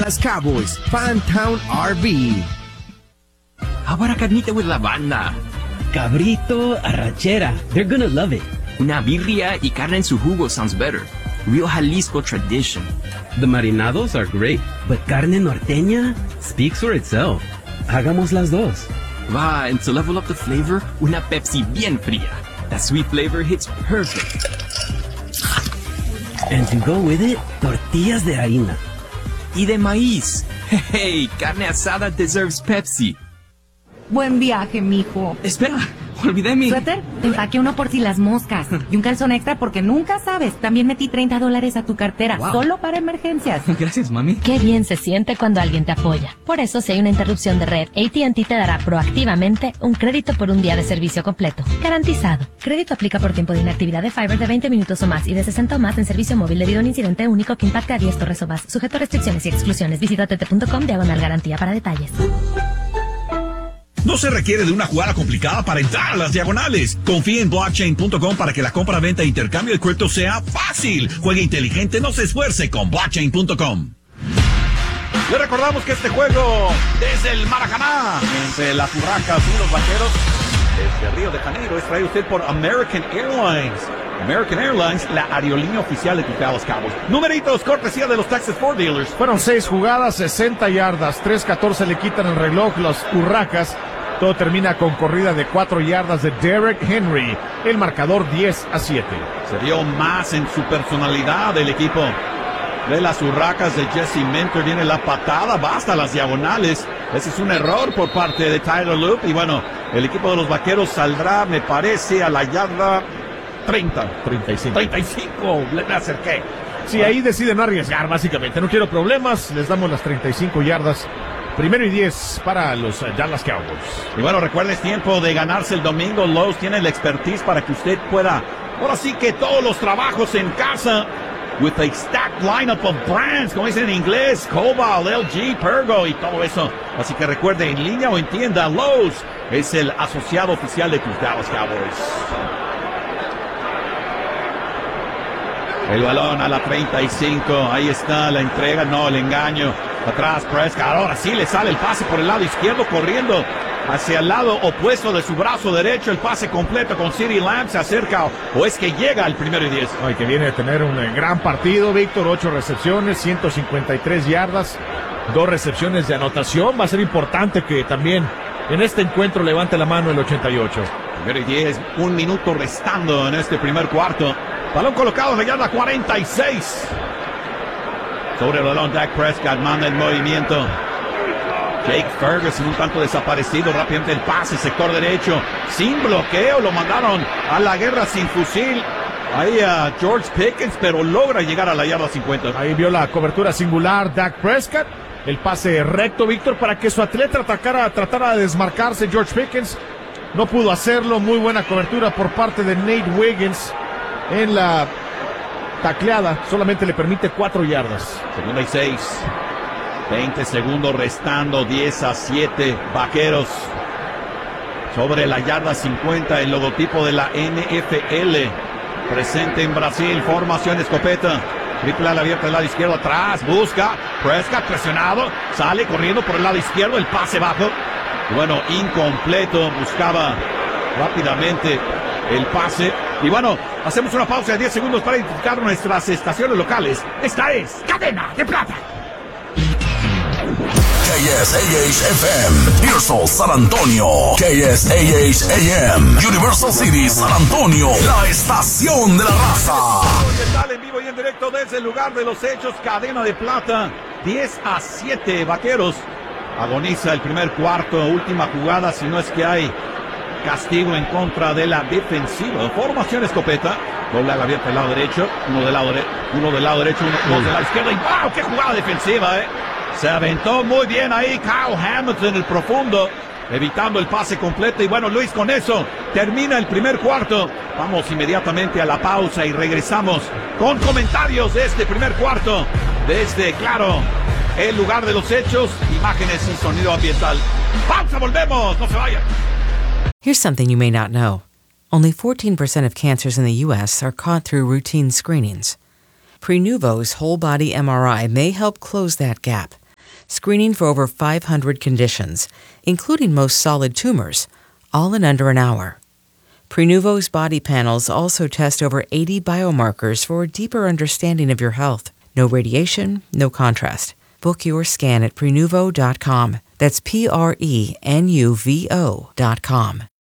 Dallas Cowboys, Fantown RV. Ahora carnita with la banda. Cabrito, arrachera. They're gonna love it. Una birria y carne en su jugo sounds better. Real Jalisco tradition. The marinados are great, but carne norteña speaks for itself. Hagamos las dos. Va, and to level up the flavor, una Pepsi bien fría. That sweet flavor hits perfect. And to go with it, tortillas de harina. Y de maíz. Hey, carne asada deserves Pepsi. Buen viaje, mijo. Espera, olvidé mi... Suéter, te empaqué uno por si las moscas. Y un calzón extra porque nunca sabes. También metí $30 a tu cartera, solo para emergencias. Gracias, mami. Qué bien se siente cuando alguien te apoya. Por eso, si hay una interrupción de red, AT&T te dará proactivamente un crédito por un día de servicio completo. Garantizado. Crédito aplica por tiempo de inactividad de Fiber de 20 minutos o más y de 60 o más en servicio móvil debido a un incidente único que impacta a 10 torres o más. Sujeto a restricciones y exclusiones. Visita tt.com/garantía para detalles. No se requiere de una jugada complicada para entrar a las diagonales. Confíe en Blockchain.com para que la compra, venta e intercambio de cripto sea fácil. Juegue inteligente, no se esfuerce con Blockchain.com. Le recordamos que este juego desde el Maracaná, entre las Urracas y los Vaqueros, desde Río de Janeiro, es traído usted por American Airlines. American Airlines, la aerolínea oficial de tus Dallas Cowboys. Numeritos, cortesía de los Texas Ford Dealers. Fueron 6 jugadas, 60 yardas, 3:14 le quitan el reloj los Urracas. Todo termina con corrida de 4 yardas de Derek Henry. El marcador 10-7. Se vio más en su personalidad el equipo de las Urracas de Jesse Minter. Viene la patada, va hasta las diagonales. Ese es un error por parte de Tyler Loop. Y bueno, el equipo de los Vaqueros saldrá, me parece, a la yarda 35. Le acerqué. Sí, ahí deciden no arriesgar, básicamente. No quiero problemas, les damos las 35 yardas. 1st y 10 para los Dallas Cowboys. Y bueno, recuerda, es tiempo de ganarse el domingo. Lowe's tiene la expertise para que usted pueda, ahora sí que todos los trabajos en casa, with a stacked lineup of brands, como dicen en inglés, Cobalt, LG, Pergo y todo eso. Así que recuerde, en línea o en tienda, Lowe's es el asociado oficial de tus Dallas Cowboys. El balón a la 35, ahí está la entrega, no, el engaño. Atrás Prescott, ahora sí le sale el pase por el lado izquierdo, corriendo hacia el lado opuesto de su brazo derecho. El pase completo con CeeDee Lamb, se acerca o es que llega al 1st y 10. Ay, que viene de tener un gran partido, Víctor. 8 recepciones, 153 yardas, 2 recepciones de anotación. Va a ser importante que también en este encuentro levante la mano el 88. 1st y 10, 1 minuto restando en este primer cuarto. Balón colocado en la yarda 46. Sobre el balón, Dak Prescott manda el movimiento. Jake Ferguson un tanto desaparecido. Rápidamente el pase, sector derecho, sin bloqueo. Lo mandaron a la guerra sin fusil. Ahí a George Pickens, pero logra llegar a la yarda 50. Ahí vio la cobertura singular Dak Prescott. El pase recto, Víctor, para que su atleta tratara de desmarcarse. George Pickens no pudo hacerlo. Muy buena cobertura por parte de Nate Wiggins en la tacleada, solamente le permite 4 yardas. 2nd y 6. 20 segundos restando, 10-7. Vaqueros sobre la yarda 50. El logotipo de la NFL presente en Brasil. Formación escopeta. Triple ala abierta del lado izquierdo, atrás, busca. Prescott presionado, sale corriendo por el lado izquierdo. El pase bajo. Y bueno, incompleto. Buscaba rápidamente el pase. Y bueno, hacemos una pausa de 10 segundos para identificar nuestras estaciones locales. Esta es Cadena de Plata. KSAH-FM, Pearsall, San Antonio. KSAH-AM, Universal City, San Antonio. La estación de la raza. ¿Qué tal? En vivo y en directo desde el lugar de los hechos. Cadena de Plata, 10-7. Vaqueros agoniza el primer cuarto. Última jugada, si no es que hay castigo en contra de la defensiva. Formación escopeta. Doble ala abierta del lado derecho. Uno del lado derecho, uno del lado izquierdo. Y ¡wow! ¡Qué jugada defensiva! Se aventó muy bien ahí Kyle Hamilton en el profundo, evitando el pase completo. Y bueno, Luis, con eso termina el primer cuarto. Vamos inmediatamente a la pausa y regresamos con comentarios de este primer cuarto desde, claro, el lugar de los hechos, imágenes y sonido ambiental. Pausa, volvemos, no se vayan. Here's something you may not know. Only 14% of cancers in the U.S. are caught through routine screenings. Prenuvo's whole-body MRI may help close that gap screening for over 500 conditions, including most solid tumors, all in under an hour. Prenuvo's body panels also test over 80 biomarkers for a deeper understanding of your health. No radiation, no contrast. Book your scan at Prenuvo.com. That's Prenuvo.com.